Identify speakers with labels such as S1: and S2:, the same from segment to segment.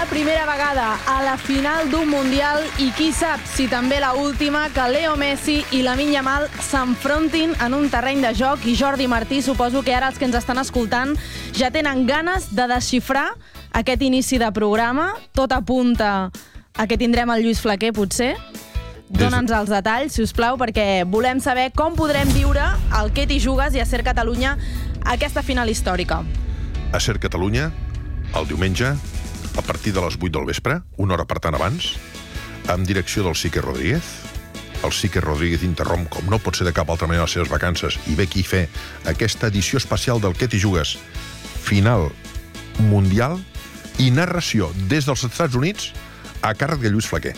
S1: primera vegada a la final d'un Mundial i qui sap si també la última que Leo Messi i Lamine Yamal s'enfrontin en un terreny de joc. I Jordi Martí, suposo que ara els que ens estan escoltant ja tenen ganes de desxifrar aquest inici de programa. Tot apunta a que tindrem el Lluís Flaquer, potser. Dóna'ns els detalls, si us plau, perquè volem saber com podrem viure al Què t'hi jugues i a Ser Catalunya aquesta final històrica.
S2: A Ser Catalunya, el diumenge, a partir de les 8 del vespre, una hora per tant abans, amb direcció del Sique Rodríguez. El Sique Rodríguez interromp, com no pot ser de cap altra manera, les seves vacances i ve aquí a fer aquesta edició especial del Què t'hi jugues, final mundial i narració des dels Estats Units a càrrec de Lluís Flaquer.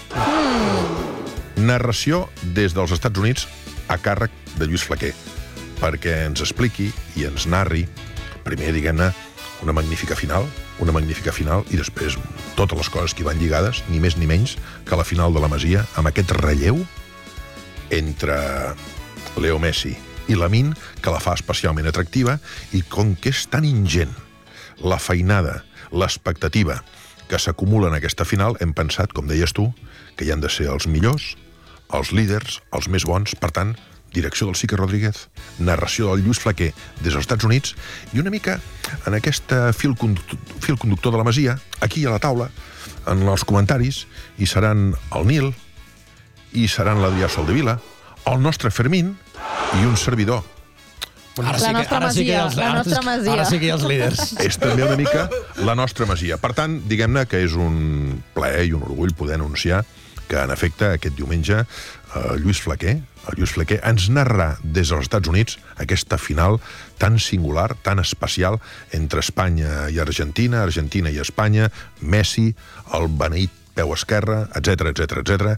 S2: Narració des dels Estats Units a càrrec de Lluís Flaquer, perquè ens expliqui i ens narri, primer, diguem-ne, una magnífica final, i després totes les coses que hi van lligades, ni més ni menys que la final de la Masia, amb aquest relleu entre Leo Messi i Lamine, que la fa especialment atractiva, i com que és tan ingent la feinada, l'expectativa que s'acumula en aquesta final, hem pensat, com deies tu, que hi han de ser els millors, els líders, els més bons, per tant, direcció del Sique Rodríguez, narració del Lluís Flaquer des dels Estats Units, i una mica en aquest fil conductor de la Masia, aquí a la taula, en els comentaris, hi seran el Nil, hi seran l'Adrià Soldevila, el nostre Fermín i un servidor.
S1: Ara sí que hi ha els líders.
S2: És també una mica la nostra Masia. Per tant, diguem-ne que és un plaer i un orgull poder anunciar que, en efecte, aquest diumenge el Lluís Flaquer ens narrarà des dels Estats Units aquesta final tan singular, tan especial entre Espanya i Argentina, Argentina i Espanya, Messi, el beneït peu esquerre, etc.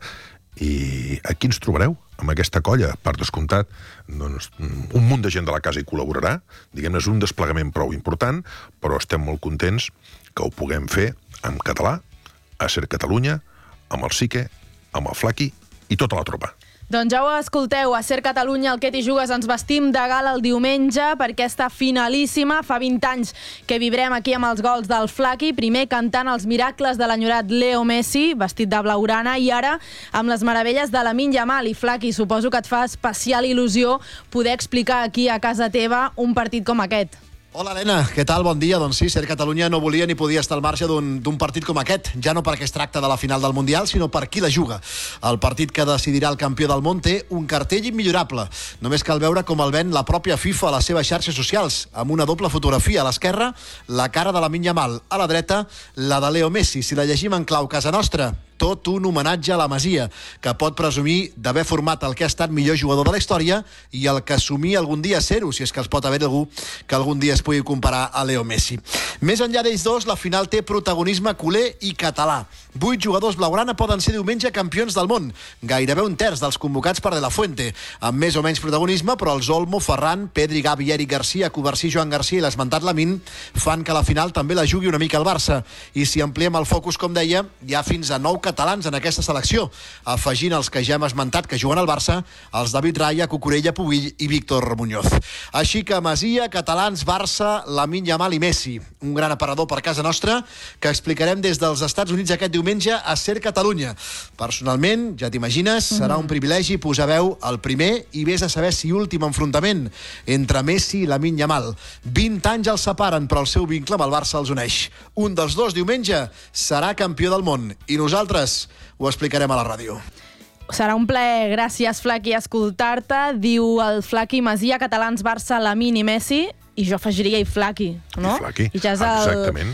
S2: I aquí ens trobareu, amb aquesta colla, per descomptat, doncs, un munt de gent de la casa hi col·laborarà, diguem-ne, és un desplegament prou important, però estem molt contents que ho puguem fer en català, a Ser Catalunya, amb el Sique, amb el Flaqui i tota la tropa.
S1: Doncs ja ho escolteu, a Ser Catalunya, el Què t'hi jugues, ens vestim de gala el diumenge per aquesta finalíssima. Fa 20 anys que vibrem aquí amb els gols del Flaqui, primer cantant els miracles de l'enyorat Leo Messi, vestit de blaugrana, i ara amb les meravelles de Lamine Yamal. I Flaqui, suposo que et fa especial il·lusió poder explicar aquí a casa teva un partit com aquest.
S3: Hola, Helena, què tal? Bon dia. Doncs sí, Ser Catalunya no volia ni podia estar al marge d'un partit com aquest, ja no perquè es tracta de la final del Mundial, sinó per qui la juga. El partit que decidirà el campió del món té un cartell immillorable. Només cal veure com el ven la pròpia FIFA a les seves xarxes socials, amb una doble fotografia. A l'esquerra, la cara de Lamine Yamal. A la dreta, la de Leo Messi. Si la llegim en clau casa nostra, tot un homenatge a la Masia, que pot presumir d'haver format el que ha estat millor jugador de la història i el que assumia algun dia ser-ho, si és que els pot haver algú que algun dia es pugui comparar a Leo Messi. Més enllà d'ells dos, la final té protagonisme culer i català. 8 jugadors blaugrana poden ser diumenge campions del món, gairebé un terç dels convocats per De La Fuente, amb més o menys protagonisme, però els Olmo, Ferran, Pedri, Gavi, Eric Garcia, Covarsí, Joan Garcia i l'esmentat Lamine fan que la final també la jugui una mica al Barça. I si ampliem el focus, com deia, hi ha fins a 9 catalans en aquesta selecció, afegint els que ja hem esmentat que juguen al Barça, els David Raya, Cucurella, Pubill i Víctor Muñoz. Així que Masia, catalans, Barça, Lamine Yamal i Messi. Un gran aparador per casa nostra que explicarem des dels Estats Units aquest diumenge a Ser Catalunya. Personalment, ja t'imagines, serà un privilegi posar veu al primer i vés a saber si últim enfrontament entre Messi i Lamine Yamal. 20 anys els separen, però el seu vincle amb el Barça els uneix. Un dels dos diumenge serà campió del món i nosaltres ho explicarem a la ràdio.
S1: Serà un plaer, gràcies, Flaqui, escoltar-te. Diu el Flaqui, Masia, catalans, Barça, Lamine i Messi, i jo afegiria i Flaqui, no?
S2: I Flaqui,
S1: ja és
S2: exactament.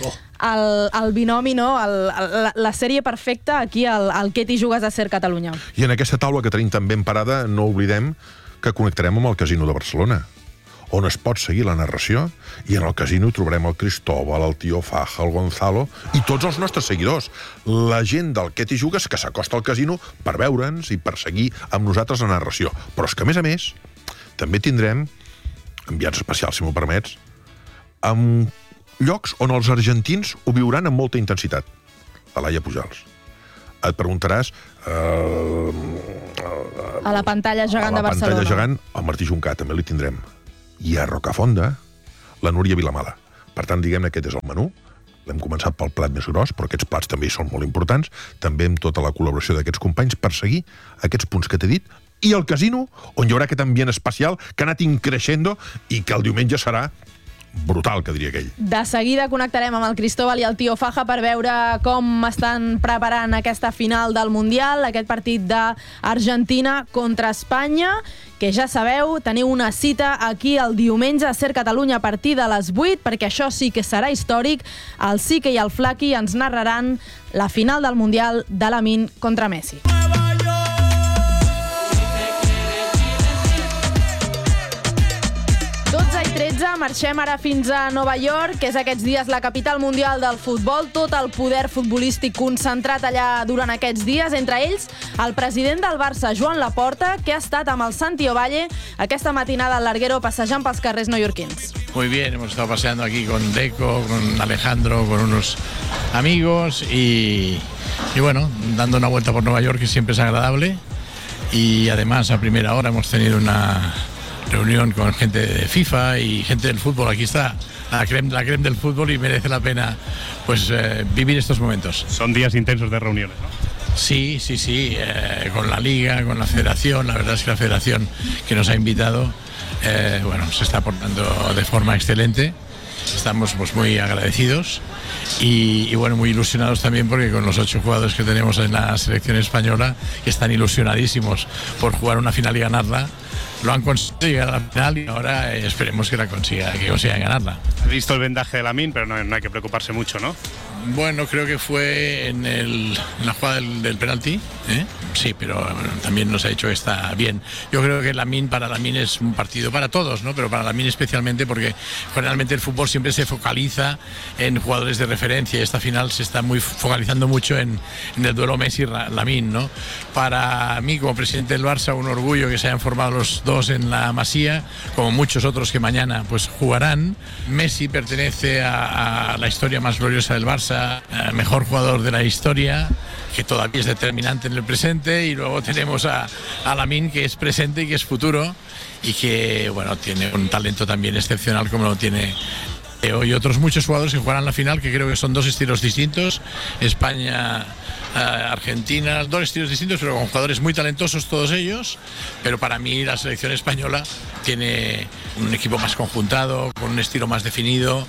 S1: El binomi, no? La sèrie perfecta aquí al Què t'hi jugues a Ser Catalunya.
S2: I en aquesta taula que tenim tan ben parada, no oblidem que connectarem amb el Casino de Barcelona, on es pot seguir la narració, i en el casino trobarem el Cristóbal, el Tio Faja, el Gonzalo i tots els nostres seguidors. La gent del Què t'hi jugues que s'acosta al casino per veure'ns i per seguir amb nosaltres la narració. Però és que, a més, també tindrem enviats especials, si m'ho permets, amb llocs on els argentins ho viuran amb molta intensitat. La Laia Pujals. Et preguntaràs...
S1: a la pantalla gegant de Barcelona.
S2: A la pantalla gegant, el Martí Juncà també li tindrem. I a Rocafonda, la Núria Vilamala. Per tant, diguem-ne, aquest és el menú L'hem començat pel plat més gros, però aquests plats també són molt importants, també amb tota la col·laboració d'aquests companys per seguir aquests punts que t'he dit, i el casino, on hi haurà aquest ambient especial que ha anat increixendo i que el diumenge serà brutal, que diria aquell.
S1: De seguida connectarem amb el Cristóbal i el Tio Faja per veure com estan preparant aquesta final del Mundial, aquest partit d'Argentina contra Espanya, que ja sabeu, teniu una cita aquí el diumenge a Ser Catalunya a partir de les 8, perquè això sí que serà històric. El Sique i el Flaqui ens narraran la final del Mundial de Lamine contra Messi. 12:13, marxem ara fins a Nova York, que és aquests dies la capital mundial del futbol, tot el poder futbolístic concentrat allà durant aquests dies, entre ells el president del Barça, Joan Laporta, que ha estat amb el Santi Ovalle aquesta matinada al Larguero passejant pels carrers neoyorquins.
S4: Muy bien, hemos estado paseando aquí con Deco, con Alejandro, con unos amigos y bueno, dando una vuelta por Nueva York, que siempre es agradable, y además a primera hora hemos tenido una reunión con gente de FIFA y gente del fútbol. Aquí está la creme del fútbol y merece la pena pues vivir estos momentos.
S5: Son días intensos de reuniones, ¿no?
S4: Sí, con la Liga, con la Federación. La verdad es que la Federación que nos ha invitado se está portando de forma excelente. Estamos pues muy agradecidos y bueno, muy ilusionados también, porque con los 8 jugadores que tenemos en la selección española, que están ilusionadísimos por jugar una final y ganarla, lo han conseguido llegar a la final y ahora esperemos que consigan ganarla.
S5: He visto el vendaje de Lamine, pero no hay que preocuparse mucho, ¿no?
S4: Bueno, creo que fue en la jugada del penalti, ¿eh? Sí, pero bueno, también nos ha dicho que está bien. Yo creo que para Lamine es un partido para todos, ¿no? Pero para Lamine especialmente, porque generalmente el fútbol siempre se focaliza en jugadores de referencia, y esta final se está focalizando mucho en el duelo Messi-Lamine, ¿no? Para mí, como presidente del Barça, un orgullo que se hayan formado los dos en la Masía, como muchos otros que mañana pues jugarán. Messi pertenece a la historia más gloriosa del Barça, mejor jugador de la historia, que todavía es determinante en el presente, y luego tenemos a Lamine, que es presente y que es futuro, y que bueno, tiene un talento también excepcional como lo tiene Leo, y otros muchos jugadores que jugarán la final, que creo que son dos estilos distintos. España, Argentina, 2 estilos distintos, pero con jugadores muy talentosos todos ellos. Pero para mí la selección española tiene un equipo más conjuntado, con un estilo más definido.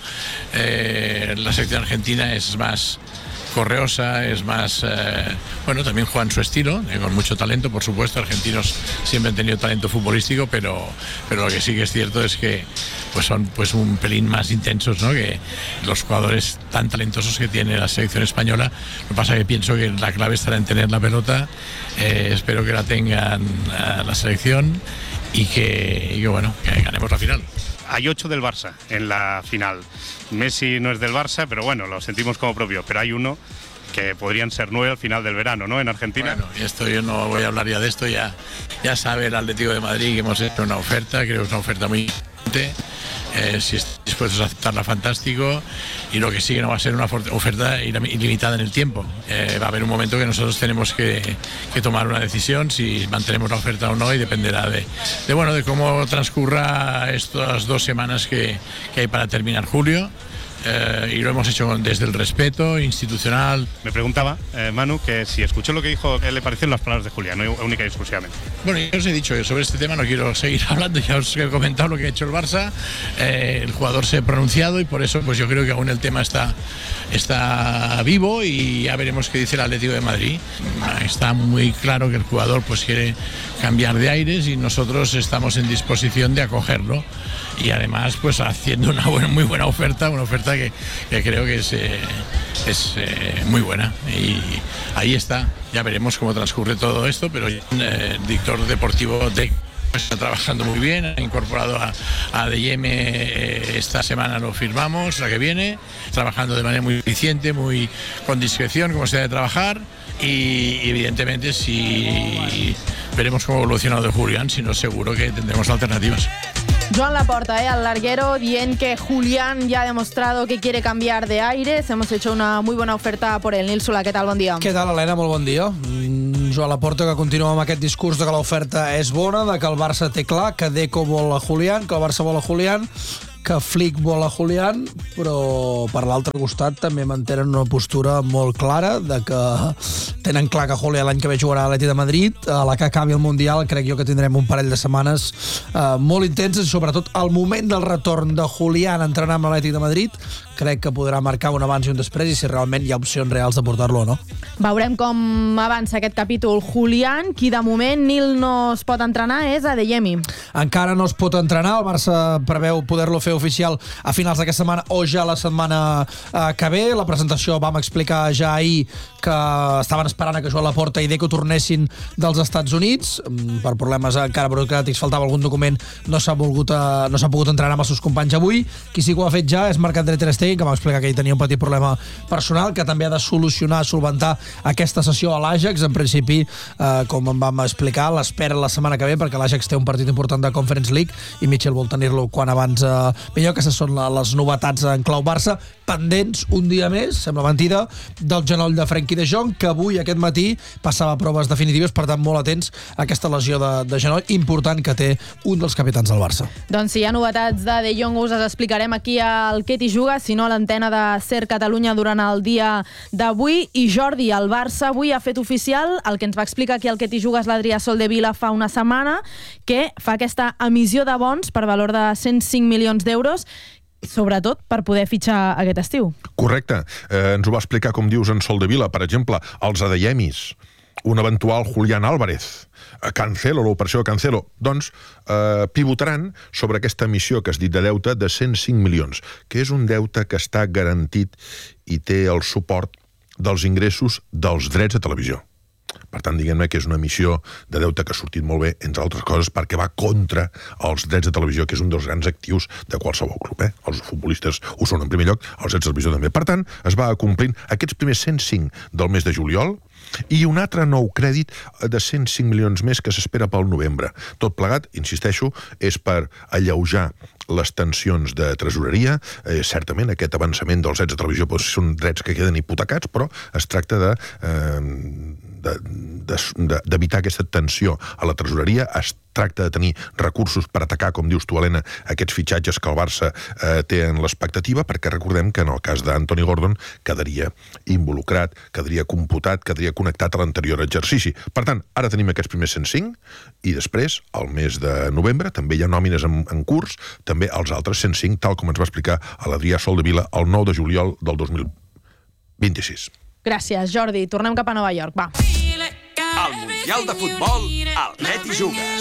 S4: La selección argentina es más correosa, es más... también juegan su estilo, con mucho talento, por supuesto. Argentinos siempre han tenido talento futbolístico, pero lo que sí que es cierto es que son un pelín más intensos, ¿no?, que los jugadores tan talentosos que tiene la selección española. Lo que pasa es que pienso que la clave estará en tener la pelota. Espero que la tengan la selección y que ganemos la final.
S5: Hay 8 del Barça en la final. Messi no es del Barça, pero bueno, lo sentimos como propio. Pero hay uno que podrían ser 9 al final del verano, ¿no?, en Argentina.
S4: Bueno, esto yo no voy a hablar ya de esto. Ya sabe el Atlético de Madrid que hemos hecho una oferta. Creo que es una oferta muy importante. Si están dispuestos a aceptarla, fantástico. Y lo que sí que no va a ser una oferta ilimitada en el tiempo. Va a haber un momento que nosotros tenemos que tomar una decisión, si mantenemos la oferta o no, y dependerá de cómo transcurra estas 2 semanas que hay para terminar julio. Y lo hemos hecho desde el respeto institucional.
S5: Me preguntaba, Manu, que si escuchó lo que dijo, ¿qué le parecieron las palabras de Julián, única y exclusivamente?
S4: Bueno, yo os he dicho que sobre este tema no quiero seguir hablando, ya os he comentado lo que ha hecho el Barça. El jugador se ha pronunciado, y por eso pues yo creo que aún el tema está vivo, y ya veremos qué dice el Atlético de Madrid. Está muy claro que el jugador pues quiere cambiar de aires, y nosotros estamos en disposición de acogerlo, y además pues haciendo una muy buena oferta, una oferta que creo que es muy buena, y ahí está. Ya veremos cómo transcurre todo esto, pero el director deportivo está trabajando muy bien, ha incorporado a DM, esta semana lo firmamos, la que viene, trabajando de manera muy eficiente, muy con discreción, como se debe trabajar, y evidentemente si veremos cómo evoluciona lo de Julián, si no, seguro que tendremos alternativas.
S1: Joan Laporta, al Larguero, dient que Julián ya ha demostrado que quiere cambiar de aires. Hemos hecho una muy buena oferta por el Nil Solà. Què tal, bon dia?
S6: Què tal, Helena? Molt bon dia. Joan Laporta, que continua amb aquest discurs de que l'oferta és bona, de que el Barça té clar, que Deco vol a Julián, que el Barça vol a Julián, que Flick vol a Julián, però per l'altre costat també mantenen una postura molt clara de que tenen clar que Julián l'any que ve jugarà a l'Atlètic de Madrid. A la que acabi el Mundial crec jo que tindrem un parell de setmanes molt intenses i sobretot al moment del retorn de Julián a entrenar amb l'Atlètic de Madrid crec que podrà marcar un abans i un després i si realment hi ha opcions reals de portar-lo o no.
S1: Veurem com avança aquest capítol. Julián, qui de moment Nil no es pot entrenar, és Adeyemi.
S6: Encara no es pot entrenar, el Barça preveu poder-lo fer oficial a finals d'aquesta setmana o ja la setmana que ve. La presentació vam explicar ja ahir que estaven esperant a que Joan Laporta i Deco tornessin dels Estats Units. Per problemes encara burocràtics faltava algun document, no s'ha pogut entrenar amb els seus companys avui. Qui sí que ho ha fet ja és Marc-André ter Stegen, que va explicar que ell tenia un petit problema personal, que també ha de solventar aquesta sessió a l'Ajax. En principi, com em vam explicar, l'espera la setmana que ve perquè l'Ajax té un partit important de Conference League i Mitchell vol tenir-lo quan abans millor. Aquestes són les novetats en clau Barça. Pendents un dia més, sembla mentida, del genoll de Frenkie de Jong, que avui, aquest matí, passava proves definitives, per tant, molt atents a aquesta lesió de genoll important que té un dels capitans del Barça.
S1: Doncs si hi ha novetats de Jong us les explicarem aquí al Què t'hi juga, si no a l'antena de Ser Catalunya durant el dia d'avui. I Jordi, el Barça avui ha fet oficial el que ens va explicar aquí al Què t'hi jugues l'Adrià Soldevila fa una setmana, que fa aquesta emissió de bons per valor de 105 milions d'euros, sobretot per poder fitxar aquest estiu.
S2: Correcte. Ens ho va explicar, com dius, en Soldevila. Per exemple, els Adeyemis, un eventual Julián Álvarez, Cancelo, l'operació de Cancelo, doncs pivotaran sobre aquesta emissió que has dit de deute de 105 milions, que és un deute que està garantit i té el suport dels ingressos dels drets de televisió. Per tant, diguem-ne que és una emissió de deute que ha sortit molt bé, entre altres coses, perquè va contra els drets de televisió, que és un dels grans actius de qualsevol club. Els futbolistes ho són en primer lloc, els drets de televisió també. Per tant, es va complint aquests primers 105 del mes de juliol i un altre nou crèdit de 105 milions més que s'espera pel novembre. Tot plegat, insisteixo, és per alleujar les tensions de tresoreria. Certament, aquest avançament dels drets de televisió són drets que queden hipotecats, però es tracta d'evitar aquesta tensió a la tresoreria. Es tracta de tenir recursos per atacar, com dius tu, Helena, aquests fitxatges que el Barça té en l'expectativa, perquè recordem que en el cas d'Anthony Gordon quedaria involucrat, quedaria computat, quedaria connectat a l'anterior exercici. Per tant, ara tenim aquests primers 105 i després, al mes de novembre, també hi ha nòmines en curs, també els altres 105, tal com ens va explicar a l'Adrià Soldevila el 9 de juliol del 2026.
S1: Gràcies, Jordi. Tornem cap a Nova York. Va.
S7: Al Mundial de Futbol, al Què t'hi jugues.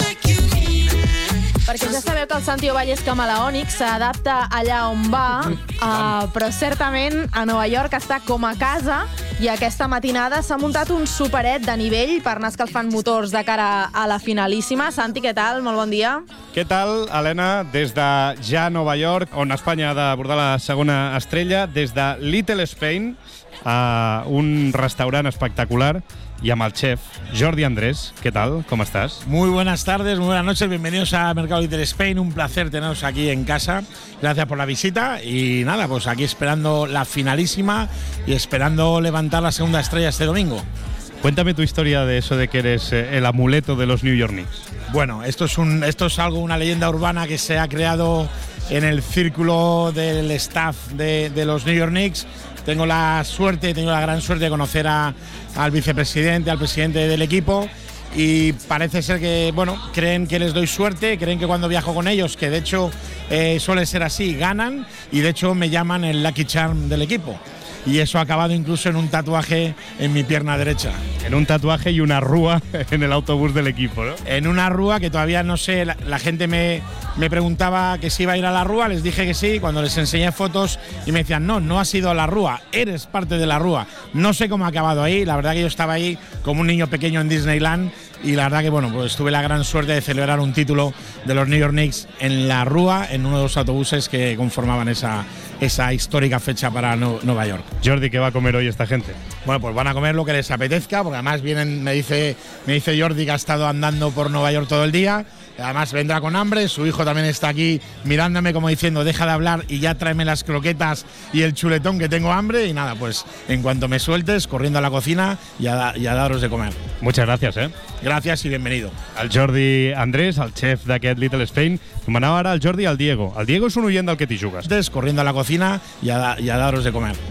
S1: Perquè ja sabeu que el Santi Ovalle és camaleònic, s'adapta allà on va, però certament a Nova York està com a casa i aquesta matinada s'ha muntat un superet de nivell per anar escalfant motors de cara a la finalíssima. Santi, què tal? Molt bon dia.
S5: Què tal, Helena? Des de ja Nova York, on Espanya ha d'abordar la segona estrella, des de Little Spain, un restaurant espectacular, y a el chef Jordi Andrés. ¿Qué tal? ¿Cómo estás?
S8: Muy buenas tardes, muy buenas noches, bienvenidos a Mercado Little Spain, un placer teneros aquí en casa, gracias por la visita y nada, pues aquí esperando la finalísima y esperando levantar la segunda estrella este domingo.
S5: Cuéntame tu historia de eso de que eres el amuleto de los New York Knicks.
S8: Bueno, esto es algo, una leyenda urbana que se ha creado en el círculo del staff de los New York Knicks. Tengo la gran suerte de conocer al vicepresidente, al presidente del equipo, y parece ser que, bueno, creen que les doy suerte, creen que cuando viajo con ellos, que de hecho suele ser así, ganan, y de hecho me llaman el Lucky Charm del equipo. Y eso ha acabado incluso en un tatuaje en mi pierna derecha.
S5: En un tatuaje y una rúa en el autobús del equipo, ¿no?
S8: En una rúa que todavía no sé, la gente me preguntaba que si iba a ir a la rúa, les dije que sí, cuando les enseñé fotos y me decían, no has ido a la rúa, eres parte de la rúa. No sé cómo ha acabado ahí, la verdad que yo estaba ahí como un niño pequeño en Disneyland y la verdad que, bueno, pues tuve la gran suerte de celebrar un título de los New York Knicks en la rúa, en uno de los autobuses que conformaban esa histórica fecha para Nueva York.
S5: Jordi, ¿qué va a comer hoy esta gente?
S8: Bueno, pues van a comer lo que les apetezca, porque además vienen, me dice Jordi que ha estado andando por Nueva York todo el día, además vendrá con hambre, su hijo también está aquí mirándome como diciendo, deja de hablar y ya tráeme las croquetas y el chuletón que tengo hambre, y nada, pues en cuanto me sueltes, corriendo a la cocina y a daros de comer.
S5: Muchas gracias,
S8: Gracias y bienvenido.
S5: Al Jordi Andrés, al chef d'aquest Little Spain. Demanava ara el Jordi al Diego. El Diego és un oient del Que t'hi jugues.
S8: Corriendo a la cocina y a daros de comer.